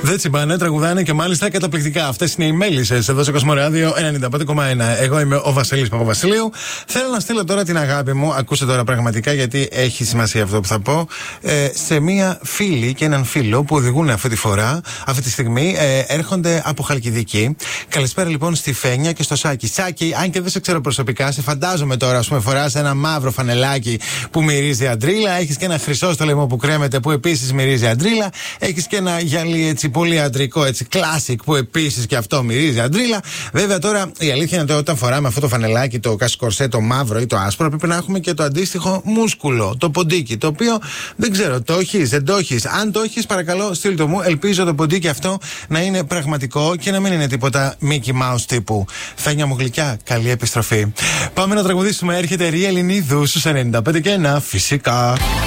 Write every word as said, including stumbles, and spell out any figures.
Δεν τσιμπάνε, τραγουδάνε και μάλιστα καταπληκτικά. Αυτές είναι οι μέλισσες εδώ στο Κοσμοράδιο ενενήντα πέντε κόμμα ένα. Εγώ είμαι ο Βασίλης Παπαβασιλείου. Θέλω να στείλω τώρα την αγάπη μου, ακούστε τώρα πραγματικά γιατί έχει σημασία αυτό που θα πω, ε, σε μία φίλη και έναν φίλο που οδηγούν αυτή τη φορά, αυτή τη στιγμή, ε, έρχονται από Χαλκιδική. Καλησπέρα λοιπόν στη Φένια και στο Σάκη. Σάκη, αν και δεν σε ξέρω προσωπικά, σε φαντάζομαι τώρα, ας πούμε, φοράς ένα μαύρο φανελάκι που μυρίζει αντρίλα, έχεις και ένα χρυσό στο λαιμό που κρέμεται που επίσης μυρίζει αντρίλα, έχεις και ένα γυαλί έτσι πολύ αντρικό, έτσι classic που επίσης και αυτό μυρίζει αντρίλα. Βέβαια τώρα η αλήθεια είναι ότι όταν φοράμε αυτό το φανελάκι, το κασκορσέ, το μαύρο ή το άσπρο, πρέπει να έχουμε και το αντίστοιχο μούσκουλο, το ποντίκι, το οποίο δεν ξέρω, το έχεις, δεν το έχεις. Αν το έχεις, παρακαλώ στείλ το μου. Ελπίζω το ποντίκι αυτό να είναι πραγματικό και να μην είναι τίποτα Mickey Mouse τύπου. Φένια μου γλυκιά, καλή επιστροφή. Πάμε να τραγουδήσουμε. Έρχεται Ριελινίδου στους ενενήντα πέντε και ένα, φυσικά.